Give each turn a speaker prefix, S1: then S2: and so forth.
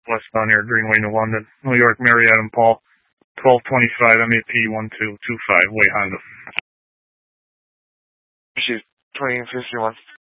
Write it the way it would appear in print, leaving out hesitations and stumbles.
S1: westbound here, Greenway, New London, New York, Mary Adam Paul, 1225 MAP 1225, Way Honda.
S2: She's 2051.